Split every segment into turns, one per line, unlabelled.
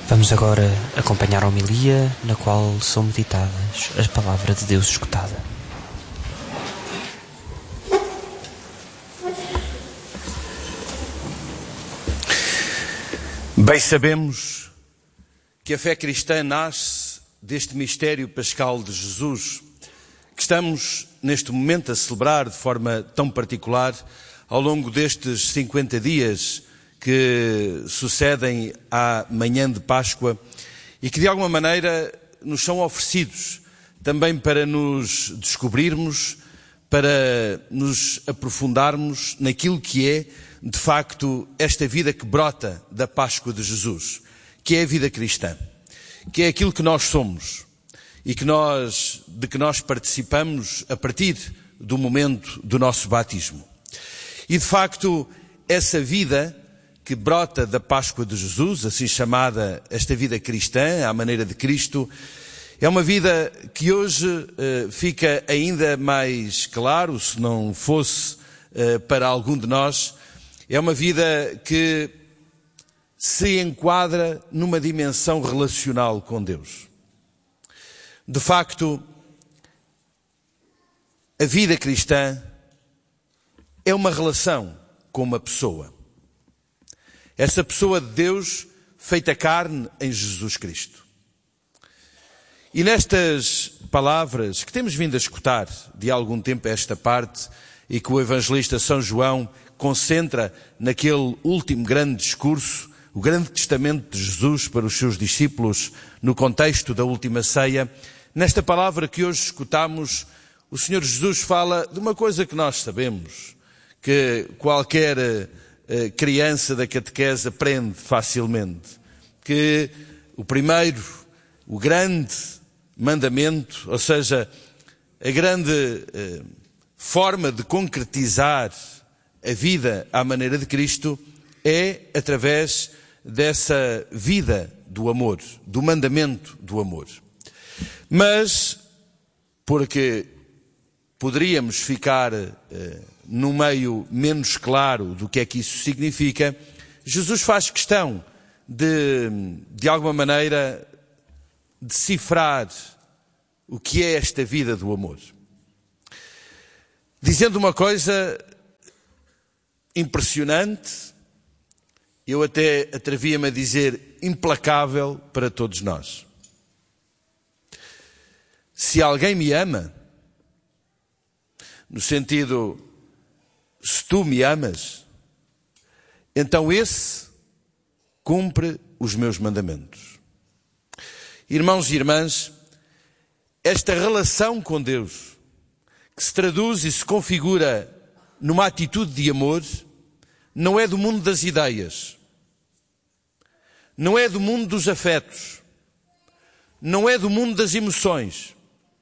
Vamos agora acompanhar a homilia na qual são meditadas as palavras de Deus escutada.
Bem sabemos que a fé cristã nasce deste mistério pascal de Jesus, que estamos neste momento a celebrar de forma tão particular ao longo destes 50 dias que sucedem à manhã de Páscoa e que de alguma maneira nos são oferecidos também para nos descobrirmos, para nos aprofundarmos naquilo que é, de facto, esta vida que brota da Páscoa de Jesus, que é a vida cristã, que é aquilo que nós somos e de que nós participamos a partir do momento do nosso batismo. E, de facto, essa vida que brota da Páscoa de Jesus, assim chamada esta vida cristã, à maneira de Cristo, é uma vida que hoje fica ainda mais claro, se não fosse para algum de nós, é uma vida que se enquadra numa dimensão relacional com Deus. De facto, a vida cristã é uma relação com uma pessoa. Essa pessoa de Deus feita carne em Jesus Cristo. E nestas palavras que temos vindo a escutar de algum tempo a esta parte e que o evangelista São João concentra naquele último grande discurso, o grande testamento de Jesus para os seus discípulos no contexto da última ceia, nesta palavra que hoje escutamos, o Senhor Jesus fala de uma coisa que nós sabemos, que qualquer criança da catequese aprende facilmente, que o grande mandamento, ou seja, a grande forma de concretizar a vida à maneira de Cristo é através dessa vida do amor, do mandamento do amor. Mas, porque poderíamos ficar no meio menos claro do que é que isso significa, Jesus faz questão de alguma maneira, decifrar o que é esta vida do amor. Dizendo uma coisa impressionante, eu até atrevia-me a dizer implacável para todos nós. Se alguém me ama, no sentido, se tu me amas, então esse cumpre os meus mandamentos. Irmãos e irmãs, esta relação com Deus, que se traduz e se configura numa atitude de amor, não é do mundo das ideias, não é do mundo dos afetos, não é do mundo das emoções,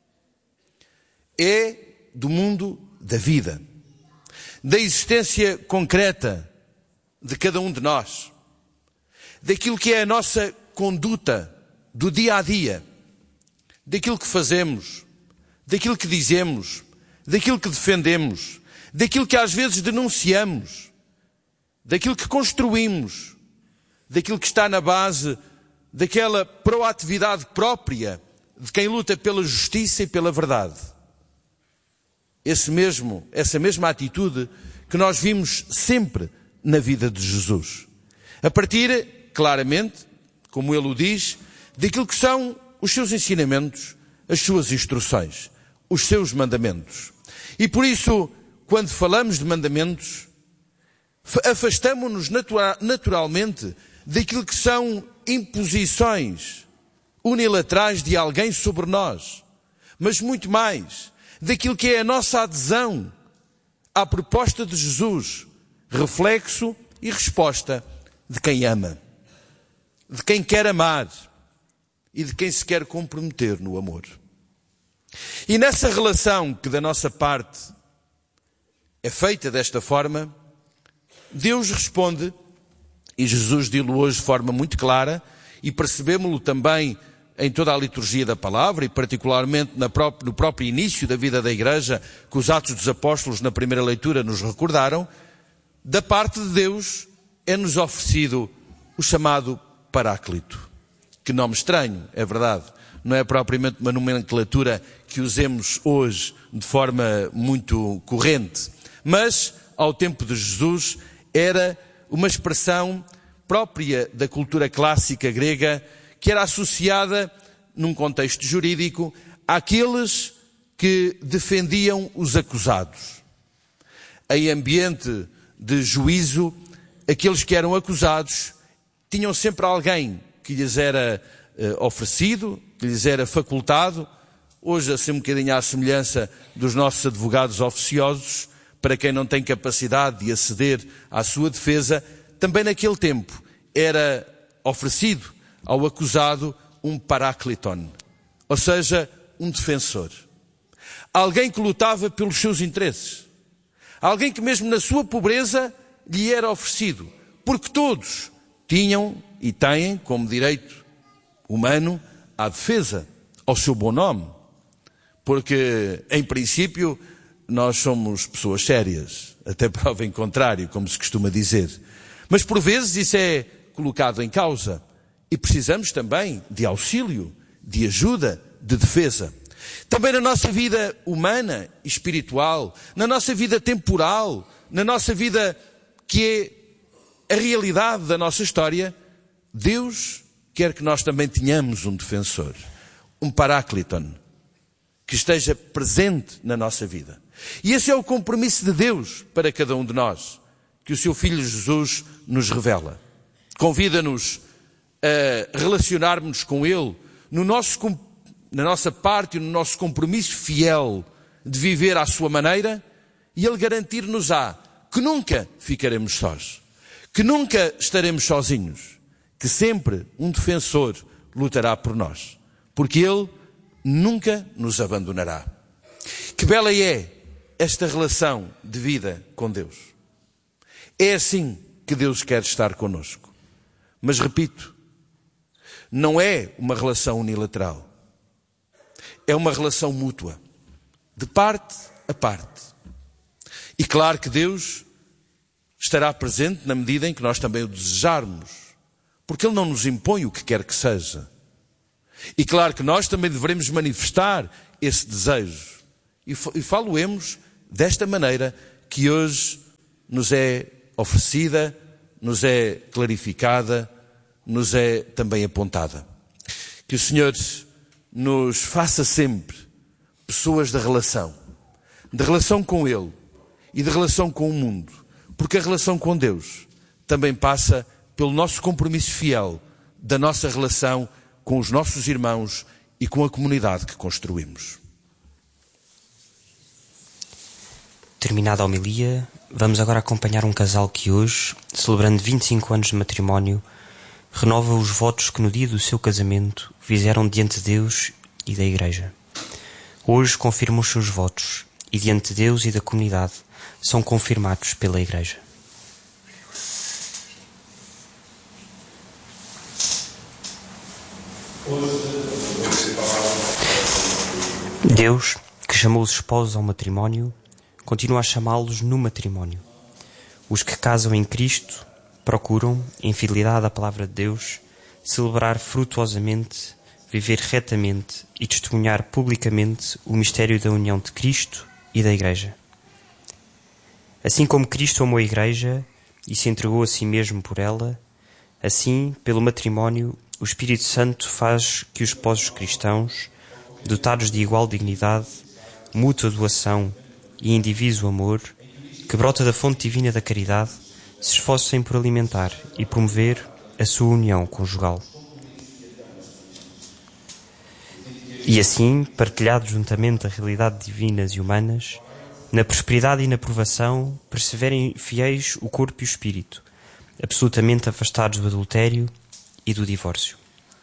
é do mundo da vida, da existência concreta de cada um de nós, daquilo que é a nossa conduta do dia a dia, daquilo que fazemos, daquilo que dizemos, daquilo que defendemos, daquilo que às vezes denunciamos, daquilo que construímos, daquilo que está na base daquela proatividade própria de quem luta pela justiça e pela verdade. Essa mesma atitude que nós vimos sempre na vida de Jesus. A partir, claramente, como ele o diz, daquilo que são os seus ensinamentos, as suas instruções, os seus mandamentos. E por isso, quando falamos de mandamentos, afastamo-nos naturalmente daquilo que são imposições unilaterais de alguém sobre nós, mas muito mais daquilo que é a nossa adesão à proposta de Jesus, reflexo e resposta de quem ama, de quem quer amar e de quem se quer comprometer no amor. E nessa relação que da nossa parte é feita desta forma, Deus responde, e Jesus dilo hoje de forma muito clara, e percebemos-lo também em toda a liturgia da palavra, e particularmente no próprio início da vida da Igreja, que os Atos dos Apóstolos na primeira leitura nos recordaram, da parte de Deus é-nos oferecido o chamado Paráclito. Que nome estranho, é verdade. Não é propriamente uma nomenclatura que usemos hoje de forma muito corrente. Mas, ao tempo de Jesus, era uma expressão própria da cultura clássica grega, que era associada, num contexto jurídico, àqueles que defendiam os acusados. Em ambiente de juízo, aqueles que eram acusados tinham sempre alguém que lhes era oferecido, que lhes era facultado, hoje assim um bocadinho à semelhança dos nossos advogados oficiosos, para quem não tem capacidade de aceder à sua defesa. Também naquele tempo era oferecido ao acusado um parácliton, ou seja, um defensor. Alguém que lutava pelos seus interesses. Alguém que mesmo na sua pobreza lhe era oferecido. Porque todos tinham e têm como direito humano à defesa, ao seu bom nome. Porque, em princípio, nós somos pessoas sérias, até prova em contrário, como se costuma dizer. Mas por vezes isso é colocado em causa e precisamos também de auxílio, de ajuda, de defesa. Também na nossa vida humana e espiritual, na nossa vida temporal, na nossa vida que é a realidade da nossa história, Deus quer que nós também tenhamos um defensor, um parácliton, que esteja presente na nossa vida. E esse é o compromisso de Deus para cada um de nós, que o seu Filho Jesus nos revela. Convida-nos a relacionarmos com Ele na nossa parte e no nosso compromisso fiel de viver à sua maneira, e Ele garantir-nos-á que nunca ficaremos sós, que nunca estaremos sozinhos, que sempre um defensor lutará por nós, porque Ele nunca nos abandonará. Que bela é esta relação de vida com Deus. É assim que Deus quer estar connosco. Mas repito, não é uma relação unilateral. É uma relação mútua, de parte a parte. E claro que Deus estará presente na medida em que nós também o desejarmos, porque Ele não nos impõe o que quer que seja. E claro que nós também devemos manifestar esse desejo. E falo-emos desta maneira que hoje nos é oferecida, nos é clarificada, nos é também apontada. Que o Senhor nos faça sempre pessoas de relação com Ele e de relação com o mundo, porque a relação com Deus também passa pelo nosso compromisso fiel da nossa relação com os nossos irmãos e com a comunidade que construímos.
Terminada a homilia, vamos agora acompanhar um casal que hoje, celebrando 25 anos de matrimónio, renova os votos que no dia do seu casamento fizeram diante de Deus e da Igreja. Hoje confirmam os seus votos e diante de Deus e da comunidade são confirmados pela Igreja. Deus, que chamou os esposos ao matrimónio, continua a chamá-los no matrimónio. Os que casam em Cristo procuram, em fidelidade à palavra de Deus, celebrar frutuosamente, viver retamente e testemunhar publicamente o mistério da união de Cristo e da Igreja. Assim como Cristo amou a Igreja e se entregou a si mesmo por ela, assim, pelo matrimónio, o Espírito Santo faz que os esposos cristãos, dotados de igual dignidade, mútua doação e indiviso amor, que brota da fonte divina da caridade, se esforcem por alimentar e promover a sua união conjugal. E assim, partilhados juntamente a realidade divinas e humanas, na prosperidade e na provação, perseverem fiéis o corpo e o espírito, absolutamente afastados do adultério e do divórcio.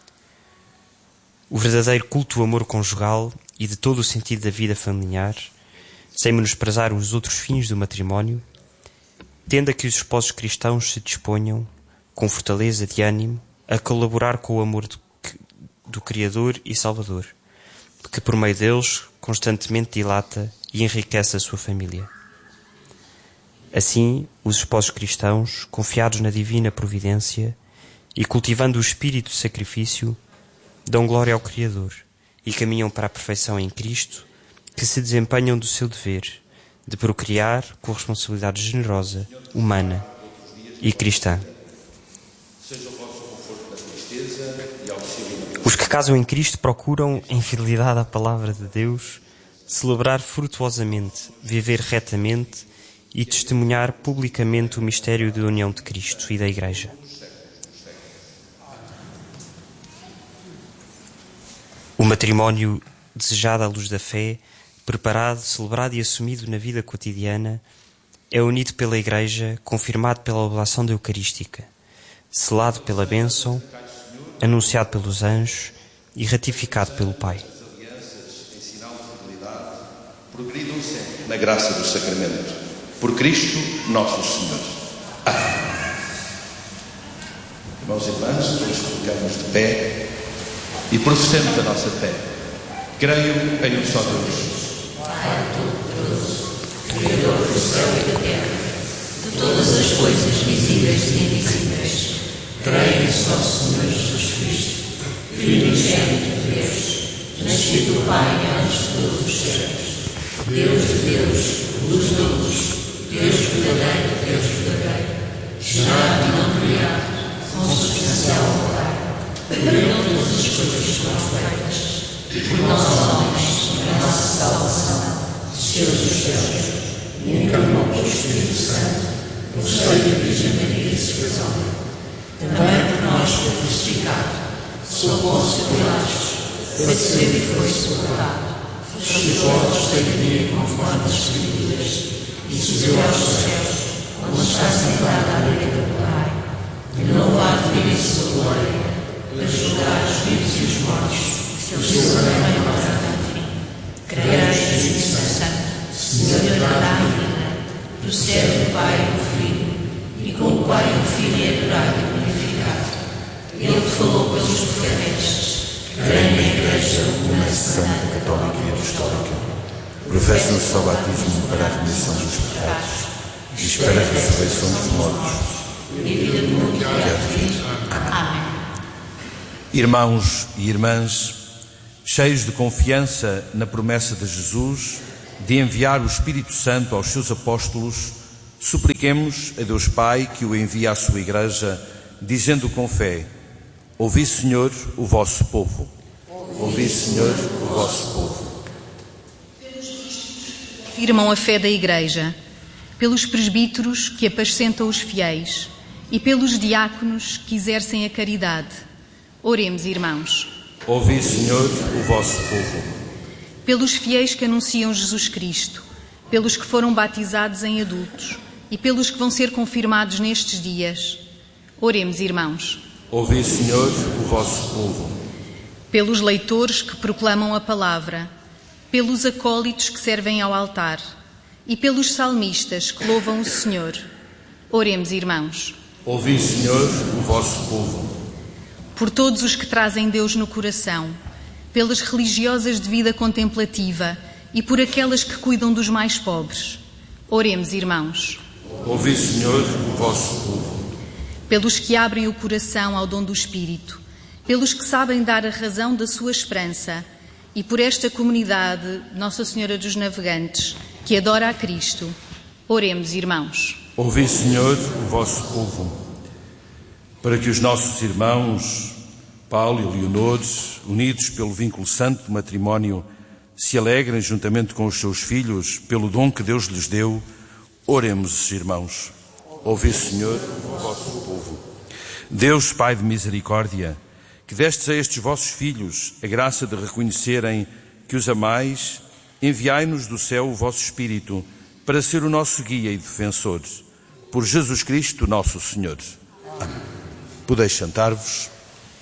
O verdadeiro culto do amor conjugal e de todo o sentido da vida familiar, sem menosprezar os outros fins do matrimónio, tende a que os esposos cristãos se disponham, com fortaleza de ânimo, a colaborar com o amor do Criador e Salvador, que por meio deles constantemente dilata e enriquece a sua família. Assim, os esposos cristãos, confiados na divina providência e cultivando o espírito de sacrifício, dão glória ao Criador e caminham para a perfeição em Cristo, que se desempenham do seu dever de procriar com responsabilidade generosa, humana e cristã. Os que casam em Cristo procuram, em fidelidade à palavra de Deus, celebrar frutuosamente, viver retamente e testemunhar publicamente o mistério da união de Cristo e da Igreja. O matrimónio desejado à luz da fé, preparado, celebrado e assumido na vida cotidiana, é unido pela Igreja, confirmado pela oblação da Eucarística, selado pela bênção, anunciado pelos anjos e ratificado pelo Pai.
Progridam sempre na graça do sacramento. Por Cristo nosso Senhor. Amém. Irmãos e irmãs, todos colocamos de pé e professemos a nossa fé. Creio em um só Deus,
Pai Todo-Poderoso, Criador do céu e da terra, de todas as coisas visíveis e invisíveis. Creio em um só Senhor Jesus Cristo, Filho unigênito de Deus, nascido do Pai antes de todos os séculos. Deus de Deus, luz da luz, Deus verdadeiro, gerado e não criado, consubstancial ao Pai, por ele todas as coisas foram feitas, e por nós homens, a nossa salvação, desceu dos céus, e encarnou pelo Espírito Santo, no seio da Virgem Maria e se fez homem. Também por nós foi crucificado, sob Pôncio Pilatos, padeceu e foi sepultado. Chegou-nos da agonia conforme as Escrituras e subiu aos céus, onde está sentado à direita do Pai, e não há de vir em sua glória, para julgar os vivos e os mortos, e o seu reino não terá fim. Creio no Espírito Santo, Senhor da verdade e vida, procede do Pai e do Filho, e com o qual o Filho é adorado e glorificado. Ele que falou pelos profetas. Creio na Igreja, uma santa, católica e apostólica. Professo no seu batismo para a remissão dos pecados e espero a ressurreição dos mortos e a vida do mundo que há de vir. Amém.
Irmãos e irmãs, cheios de confiança na promessa de Jesus de enviar o Espírito Santo aos seus apóstolos, supliquemos a Deus Pai que o envie à sua Igreja, dizendo com fé: ouvi, Senhor, o vosso povo. Ouvi, Senhor, o vosso povo.
Pelos bispos que afirmam a fé da Igreja, pelos presbíteros que apacentam os fiéis e pelos diáconos que exercem a caridade. Oremos, irmãos.
Ouvi, Senhor, o vosso povo.
Pelos fiéis que anunciam Jesus Cristo, pelos que foram batizados em adultos e pelos que vão ser confirmados nestes dias. Oremos, irmãos.
Ouvi, Senhor, o vosso povo.
Pelos leitores que proclamam a palavra, pelos acólitos que servem ao altar e pelos salmistas que louvam o Senhor. Oremos, irmãos.
Ouvi, Senhor, o vosso povo.
Por todos os que trazem Deus no coração, pelas religiosas de vida contemplativa e por aquelas que cuidam dos mais pobres. Oremos, irmãos.
Ouvi, Senhor, o vosso povo.
Pelos que abrem o coração ao dom do Espírito, pelos que sabem dar a razão da sua esperança e por esta comunidade, Nossa Senhora dos Navegantes, que adora a Cristo. Oremos, irmãos.
Ouvi, Senhor, o vosso povo, para que os nossos irmãos, Paulo e Leonor, unidos pelo vínculo santo do matrimónio, se alegrem juntamente com os seus filhos pelo dom que Deus lhes deu. Oremos, irmãos. Ouvi, Senhor, o vosso povo. Deus, Pai de misericórdia, que destes a estes vossos filhos a graça de reconhecerem que os amais, enviai-nos do céu o vosso Espírito para ser o nosso guia e defensor. Por Jesus Cristo, nosso Senhor. Amém. Podeis sentar-vos.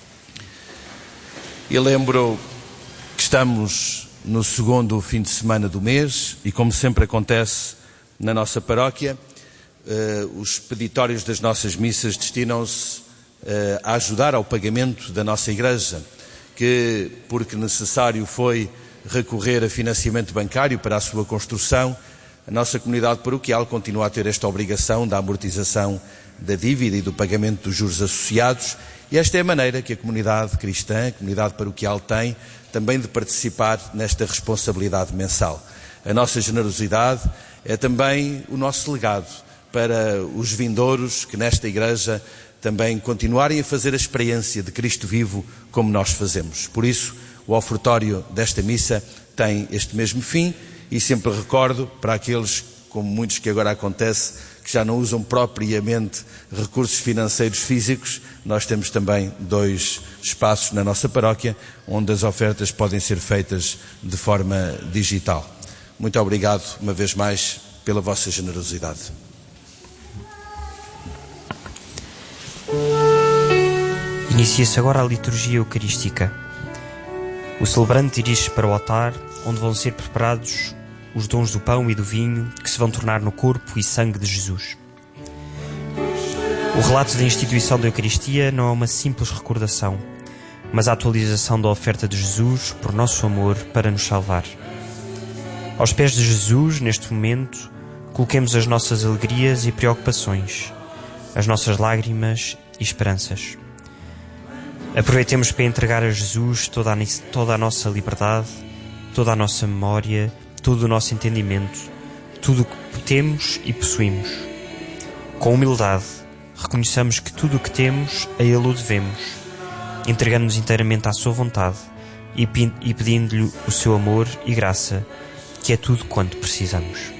E lembro que estamos no segundo fim de semana do mês e, como sempre acontece na nossa paróquia, os peditórios das nossas missas destinam-se a ajudar ao pagamento da nossa Igreja, que, porque necessário foi recorrer a financiamento bancário para a sua construção, a nossa comunidade paroquial continua a ter esta obrigação da amortização da dívida e do pagamento dos juros associados, E esta é a maneira que a comunidade cristã, a comunidade paroquial tem também de participar nesta responsabilidade mensal. A nossa generosidade é também o nosso legado para os vindouros que nesta igreja também continuarem a fazer a experiência de Cristo vivo como nós fazemos. Por isso, o ofertório desta missa tem este mesmo fim e sempre recordo para aqueles, como muitos que agora acontece, que já não usam propriamente recursos financeiros físicos, nós temos também 2 espaços na nossa paróquia onde as ofertas podem ser feitas de forma digital. Muito obrigado, uma vez mais, pela vossa generosidade.
Inicia-se agora a liturgia eucarística. O celebrante dirige-se para o altar, onde vão ser preparados os dons do pão e do vinho que se vão tornar no corpo e sangue de Jesus. O relato da instituição da Eucaristia não é uma simples recordação, mas a atualização da oferta de Jesus por nosso amor para nos salvar. Aos pés de Jesus, neste momento, coloquemos as nossas alegrias e preocupações, as nossas lágrimas e esperanças. Aproveitemos para entregar a Jesus toda a nossa liberdade, toda a nossa memória, todo o nosso entendimento, tudo o que temos e possuímos. Com humildade, reconheçamos que tudo o que temos a Ele o devemos, entregando-nos inteiramente à sua vontade e pedindo-lhe o seu amor e graça, que é tudo quanto precisamos.